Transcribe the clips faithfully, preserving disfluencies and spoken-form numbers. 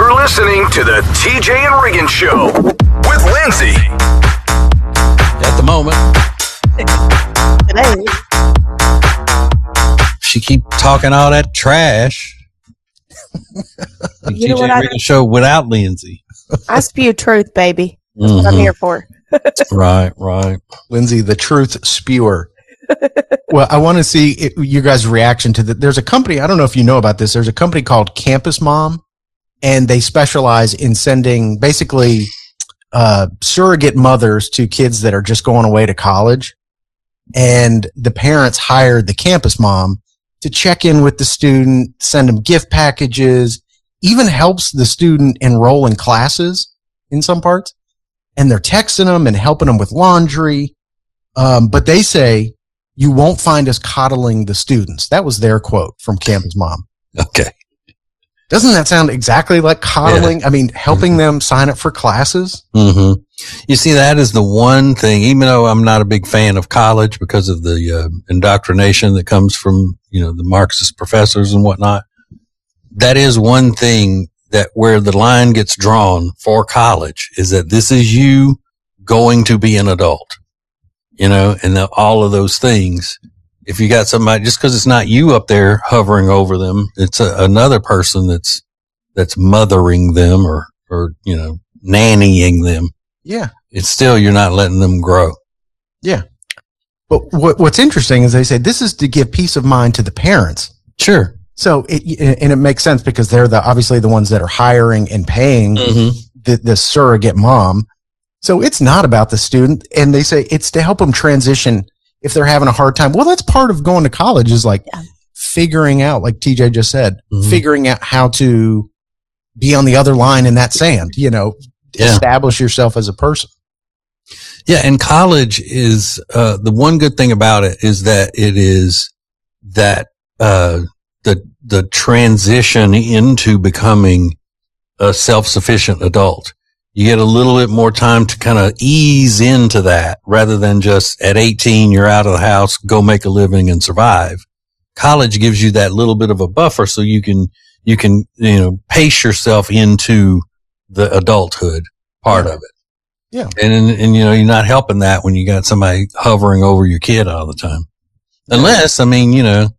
You're listening to the T J and Regan Show with Lindsay. At the moment, she keep talking all that trash. The You know T J what and I- Regan Show without Lindsay. I spew truth, baby. That's what I'm Mhm. here for. Right, right. Lindsay, the truth spewer. Well, I want to see it, you guys' reaction to that. There's a company, I don't know if you know about this. There's a company called Campus Mom, and they specialize in sending basically uh, surrogate mothers to kids that are just going away to college. And the parents hired the campus mom to check in with the student, send them gift packages, even helps the student enroll in classes in some parts. And they're texting them and helping them with laundry. Um, but they say, you won't find us coddling the students. That was their quote from Campus Mom. Okay. Doesn't that sound exactly like coddling? Yeah. I mean, helping them sign up for classes? Mm-hmm. You see, that is the one thing, even though I'm not a big fan of college because of the uh, indoctrination that comes from, you know, the Marxist professors and whatnot. That is one thing that where the line gets drawn for college is that this is you going to be an adult. You know, and the, all of those things. If you got somebody, just because it's not you up there hovering over them, it's a, another person that's that's mothering them or or you know nannying them. Yeah, It's still you're not letting them grow. yeah. But what, what's interesting is they say this is to give peace of mind to the parents. Sure. So it, and it makes sense because they're the, obviously the ones that are hiring and paying Mm-hmm. the, the surrogate mom. So it's not about the student. And they say it's to help them transition if they're having a hard time. Well, that's part of going to college is like Yeah. figuring out, like T J just said, Mhm. figuring out how to be on the other line in that sand, you know, Yeah. establish yourself as a person. Yeah, and college is uh the one good thing about it is that it is that uh the the transition into becoming a self-sufficient adult. You get a little bit more time to kind of ease into that rather than just at eighteen you're out of the house, go make a living and survive. College gives you that little bit of a buffer so you can you can you know pace yourself into the adulthood part Yeah. of it. Yeah. And, and, and, you know, you're not helping that when you got somebody hovering over your kid all the time. Unless, I mean, you know,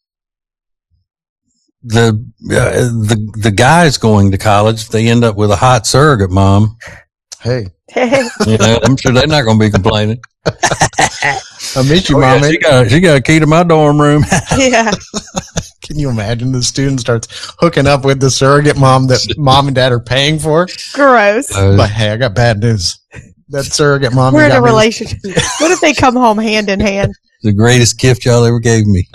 the, uh, the, the guys going to college, they end up with a hot surrogate mom. Hey, You know, I'm sure they're not going to be complaining. I miss you, Oh, yeah, mom. she got, she got a key to my dorm room. Yeah. Can you imagine the student starts hooking up with the surrogate mom that mom and dad are paying for? Gross. Uh, But hey, I got bad news. That surrogate mom. We're you in got a me- relationship. What if they come home hand in hand? the greatest gift y'all ever gave me.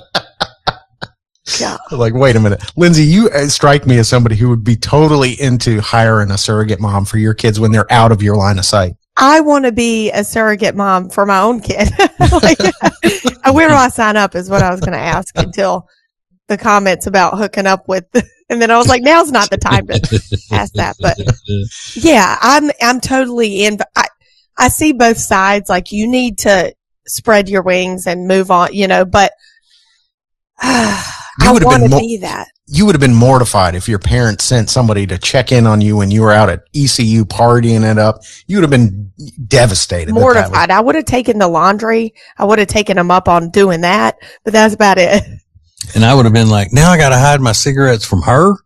God. Like, wait a minute, Lindsay, you uh, strike me as somebody who would be totally into hiring a surrogate mom for your kids when they're out of your line of sight. I want to be a surrogate mom for my own kid. Like, where do I sign up is what I was going to ask until the comments about hooking up with, and then I was like, now's not the time to ask that. But yeah, I'm, I'm totally in. I, I see both sides. Like you need to spread your wings and move on, you know, but uh, You I would have want been to mo- be that. You would have been mortified if your parents sent somebody to check in on you when you were out at E C U partying it up. You would have been devastated. that that was- Mortified. I would have taken the laundry. I would have taken them up on doing that, but that's about it. And I would have been like, now I got to hide my cigarettes from her.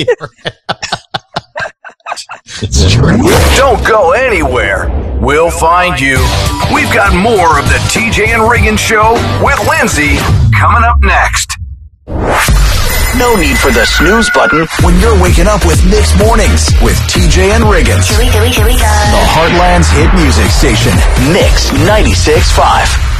It's true. Don't go anywhere. We'll find you. We've got more of the T J and Regan Show with Lindsay coming up next. No need for the snooze button when you're waking up with Mixed Mornings with T J and Regan. Here we go, here we go. The Heartland's hit music station, Mix ninety-six point five.